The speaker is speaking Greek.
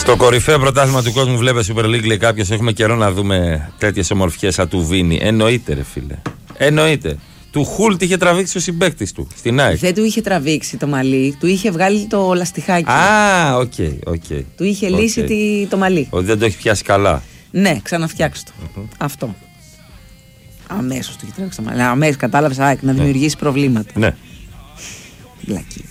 Το κορυφαίο πρωτάθλημα του κόσμου βλέπε Super League, λέει κάποιος. Έχουμε καιρό να δούμε τέτοιες ομορφιές σαν του Βίνι. Εννοείται, ρε φίλε. Εννοείται. Του Χουλτ είχε τραβήξει ο συμπαίκτης του στην ΑΕΚ. Δεν του είχε τραβήξει το μαλλί, του είχε βγάλει το λαστιχάκι. Α, οκ. Του είχε λύσει το μαλλί. Ότι δεν το έχει πιάσει καλά. Ναι, ξαναφτιάξει το. Αυτό. Αμέσως του είχε τραβήξει το μαλλί. Αμέσως κατάλαβες, να δημιουργήσει προβλήματα. Ναι. Βλακή.